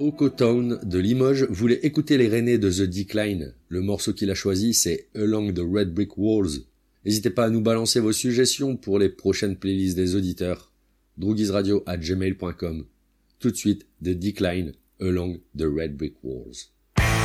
Okotown de Limoges voulait écouter les Rennais de The Decline. Le morceau qu'il a choisi, c'est Along the Red Brick Walls. N'hésitez pas à nous balancer vos suggestions pour les prochaines playlists des auditeurs. drougizradio@gmail.com. Tout de suite, The Decline, Along the Red Brick Walls.